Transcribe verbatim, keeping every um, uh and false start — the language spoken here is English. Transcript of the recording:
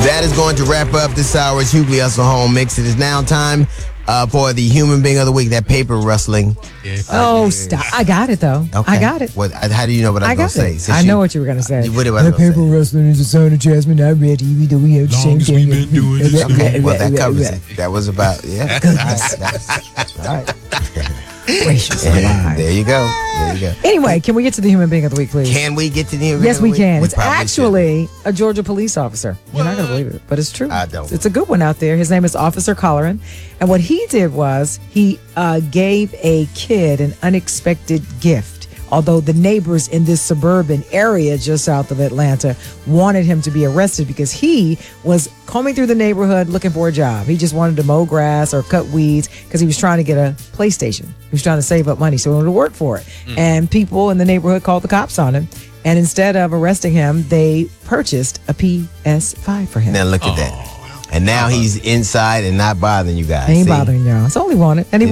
That is going to wrap up this hour's Hughley Hustle Home Mix. It is now time uh, for the Human Being of the Week, that paper rustling. Yeah. Oh, stop. I got it, though. Okay. I got it. What, how do you know what I was going to say? I know what you were going to say. What was I the paper rustling is a sign of Jasmine. I read even though we have the same thing. We've been doing this. Okay, well, that covers it. That was about, yeah. All right. Gracious. There you go. There you go. Anyway, can we get to the Human Being of the Week, please? Can we get to the Human Being Yes, of the we Week? can. We It's actually should. a Georgia police officer. You're not going to believe it, but it's true. I don't. It's a good one out there. His name is Officer Colleran. And what he did was he uh, gave a kid an unexpected gift. Although the neighbors in this suburban area just south of Atlanta wanted him to be arrested because he was combing through the neighborhood looking for a job. He just wanted to mow grass or cut weeds because he was trying to get a PlayStation. He was trying to save up money, so he wanted to work for it. Mm. And people in the neighborhood called the cops on him. And instead of arresting him, they purchased a P S five for him. Now look at that. And now he's inside and not bothering you guys. He ain't See? bothering y'all. It's all he wanted. And he